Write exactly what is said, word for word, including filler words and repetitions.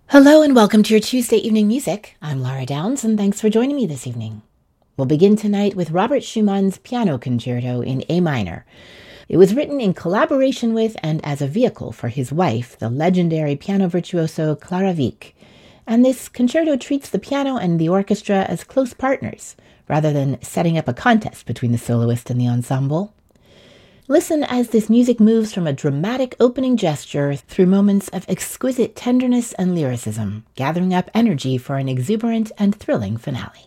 Hello and welcome to your Tuesday Evening Music. I'm Laura Downs and thanks for joining me this evening. We'll begin tonight with Robert Schumann's Piano Concerto in A minor. It was written in collaboration with and as a vehicle for his wife, the legendary piano virtuoso Clara Wieck. And this concerto treats the piano and the orchestra as close partners, rather than setting up a contest between the soloist and the ensemble. Listen as this music moves from a dramatic opening gesture through moments of exquisite tenderness and lyricism, gathering up energy for an exuberant and thrilling finale.